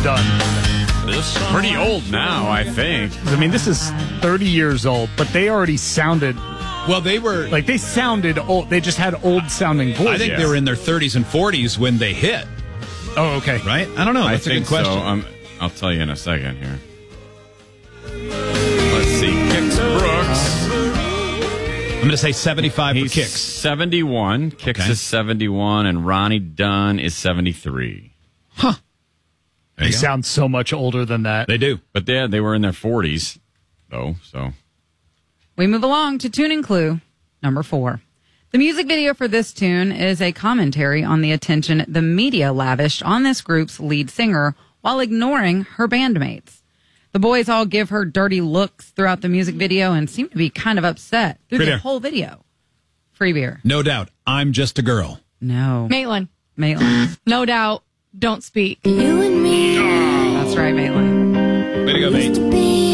done. Pretty old now, I think. I mean, this is 30 years old, but they already sounded... Well, they were... Like, they sounded old. They just had old-sounding voices. I think they were in their 30s and 40s when they hit. Oh, okay. Right? I don't know. That's a good question. So. I'll tell you in a second here. Let's see. Kix Brooks. I'm going to say 75 He's for Kix. 71. Kix is 71, and Ronnie Dunn is 73. Huh. They sound so much older than that. They do. But they were in their 40s, though, so... We move along to Tuning Clue number 4. The music video for this tune is a commentary on the attention the media lavished on this group's lead singer while ignoring her bandmates. The boys all give her dirty looks throughout the music video and seem to be kind of upset through the whole video. Free beer. No doubt. I'm Just a Girl. No. Maitland. No doubt. Don't speak. You and me. Oh. That's right, Maitland. Way to go, mate.